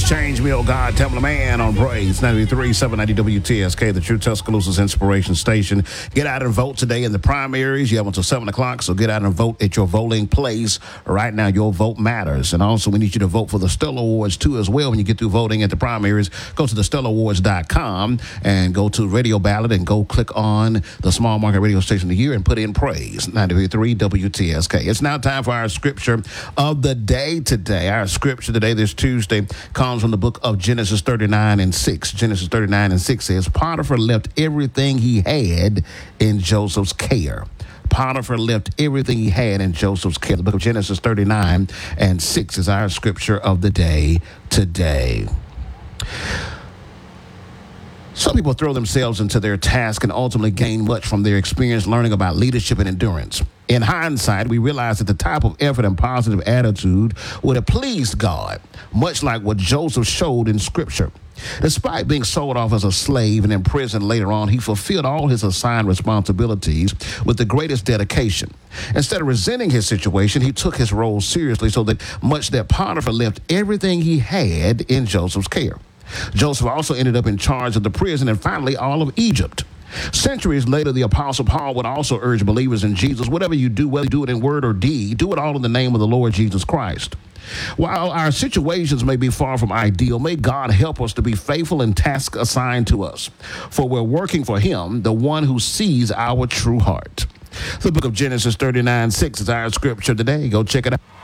Change me, oh God, Temple of Man on Praise 93, 790 WTSK, the True Tuscaloosa's Inspiration Station. Get out and vote today in the primaries. You have until 7 o'clock, so get out and vote at your voting place. Right now, your vote matters. And also, we need you to vote for the Stellar Awards, too, as well. When you get through voting at the primaries, go to thestellarawards.com and go to Radio Ballot and go click on the Small Market Radio Station of the Year and put in Praise 93 WTSK. It's now time for our scripture of the day today. Our scripture today, this Tuesday, comes from the book of Genesis 39 and 6. Genesis 39 and 6 says, Potiphar left everything he had in Joseph's care. Potiphar left everything he had in Joseph's care. The book of Genesis 39 and 6 is our scripture of the day today. Some people throw themselves into their task and ultimately gain much from their experience learning about leadership and endurance. In hindsight, we realize that the type of effort and positive attitude would have pleased God, much like what Joseph showed in Scripture. Despite being sold off as a slave and imprisoned later on, he fulfilled all his assigned responsibilities with the greatest dedication. Instead of resenting his situation, he took his role seriously so that much that Potiphar left everything he had in Joseph's care. Joseph also ended up in charge of the prison and finally all of Egypt. Centuries later, the Apostle Paul would also urge believers in Jesus, whatever you do, whether you do it in word or deed, do it all in the name of the Lord Jesus Christ. While our situations may be far from ideal, may God help us to be faithful in tasks assigned to us. For we're working for him, the one who sees our true heart. The book of Genesis 39:6 is our scripture today. Go check it out.